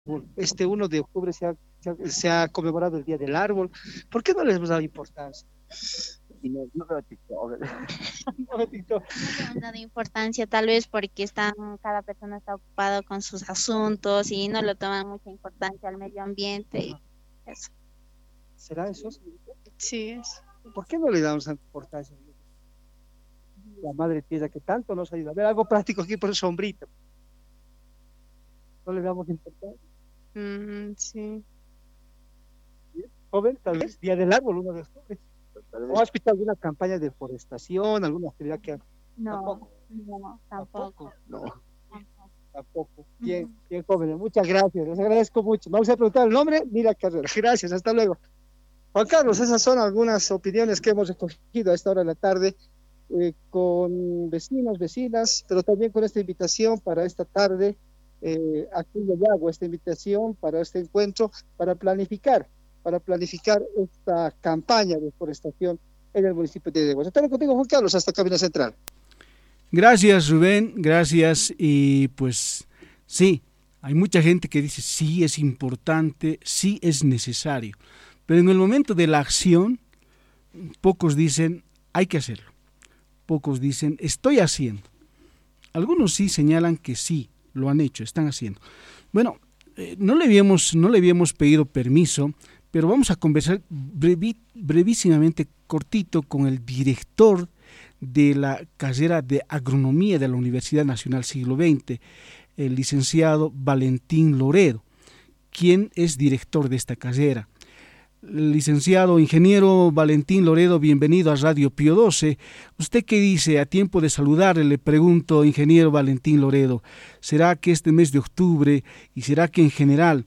Este 1 de octubre se ha conmemorado el Día del Árbol. ¿Por qué no les hemos dado importancia? Y no veo TikTok. No veo TikTok. No le han dado importancia, tal vez porque cada persona está ocupado con sus asuntos y no le toman mucha importancia al medio ambiente y Ajá. eso. ¿Será eso? Sí, es. ¿Por qué no le damos tanta importancia? La madre tierra que tanto nos ayuda. A ver, algo práctico aquí por el sombrito. No le damos importancia. Sí. Joven, tal vez, Día del Árbol, 1 de octubre. ¿O has visto alguna campaña de deforestación, alguna actividad que No, tampoco, no, tampoco, tampoco. no, Tampoco. tampoco. Bien, Ujú. bien, jóvenes, muchas gracias, les agradezco mucho. Vamos a preguntar el nombre, mira Carrera. Gracias, hasta luego. Juan Carlos, esas son algunas opiniones que hemos recogido a esta hora de la tarde con vecinos, vecinas, pero también con esta invitación para esta tarde. Aquí le hago esta invitación para este encuentro, para planificar esta campaña de forestación en el municipio de Degua. Estaré contigo, Juan Carlos, hasta Cabina Central. Gracias, Rubén, gracias. Y pues sí, hay mucha gente que dice sí es importante, sí es necesario, pero en el momento de la acción, pocos dicen hay que hacerlo, pocos dicen estoy haciendo. Algunos sí señalan que sí, lo han hecho, están haciendo. Bueno, no le habíamos pedido permiso, pero vamos a conversar brevísimamente, cortito, con el director de la carrera de agronomía de la Universidad Nacional Siglo XX, el licenciado Valentín Loredo, quien es director de esta carrera. Licenciado ingeniero Valentín Loredo, bienvenido a Radio Pío 12. ¿Usted qué dice? A tiempo de saludarle, le pregunto, ingeniero Valentín Loredo, ¿será que este mes de octubre y será que en general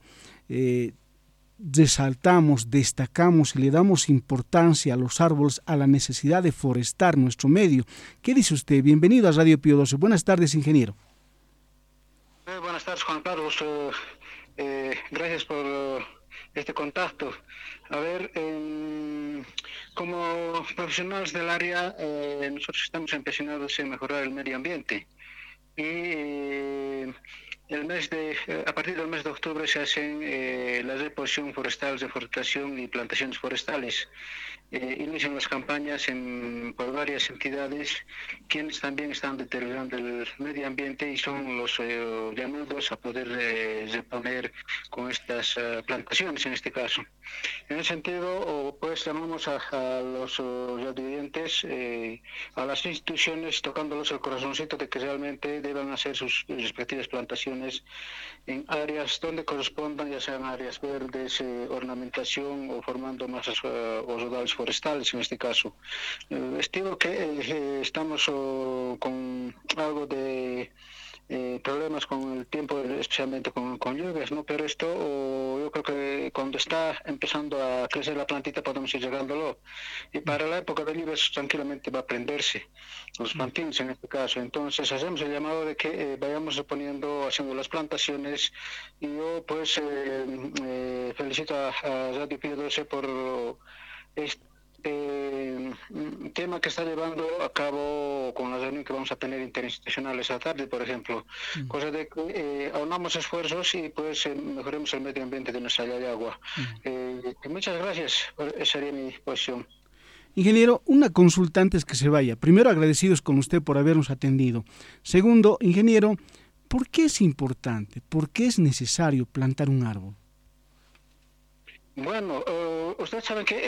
resaltamos, destacamos y le damos importancia a los árboles, a la necesidad de forestar nuestro medio? ¿Qué dice usted? Bienvenido a Radio Pío 12. Buenas tardes, ingeniero. Buenas tardes, Juan Carlos. Gracias por este contacto. A ver, como profesionales del área, nosotros estamos empeñados en mejorar el medio ambiente. Y a partir del mes de octubre se hacen la reposición forestal, deforestación y plantaciones forestales. Inician las campañas por varias entidades, quienes también están deteriorando el medio ambiente y son los llamados a poder reponer con estas plantaciones en este caso. En ese sentido, pues llamamos a los radioyentes, a las instituciones, tocándolos el corazoncito de que realmente deban hacer sus respectivas plantaciones en áreas donde correspondan, ya sean áreas verdes, ornamentación o formando masas o rodales forestales en este caso. Estimo que estamos con algo de problemas con el tiempo, especialmente con lluvias, ¿no? Pero esto yo creo que cuando está empezando a crecer la plantita podemos ir llegándolo. Y para la época de lluvias tranquilamente va a prenderse, los plantines en este caso. Entonces hacemos el llamado de que vayamos haciendo las plantaciones y yo pues felicito a Radio Pío 12 por este tema que está llevando a cabo con la reunión que vamos a tener interinstitucional esta tarde, por ejemplo, cosa de que aunamos esfuerzos y pues mejoremos el medio ambiente de nuestra área de agua. Muchas gracias, esa sería mi posición. Ingeniero, una consulta antes que se vaya. Primero, agradecidos con usted por habernos atendido. Segundo, ingeniero, ¿por qué es importante, por qué es necesario plantar un árbol? Bueno, ustedes saben que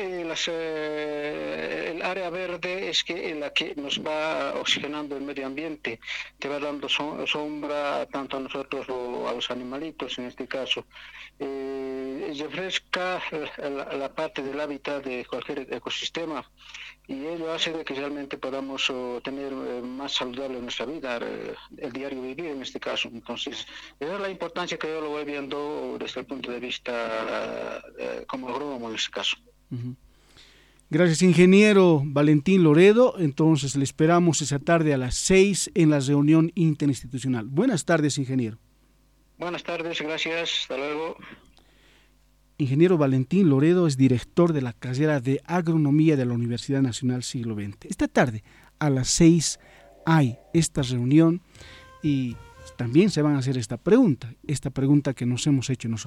el área verde es la que nos va oxigenando el medio ambiente, te va dando sombra tanto a nosotros o a los animalitos en este caso. Refresca la parte del hábitat de cualquier ecosistema y ello hace de que realmente podamos tener más saludable nuestra vida, el diario vivir en este caso. Entonces, esa es la importancia que yo lo voy viendo desde el punto de vista como agrónomo en este caso. Uh-huh. Gracias, ingeniero Valentín Loredo. Entonces, le esperamos esa tarde a las 6 en la reunión interinstitucional. Buenas tardes, ingeniero. Buenas tardes, gracias. Hasta luego. Ingeniero Valentín Loredo es director de la carrera de agronomía de la Universidad Nacional Siglo XX. Esta tarde, a las 6, hay esta reunión y también se van a hacer esta pregunta que nos hemos hecho nosotros.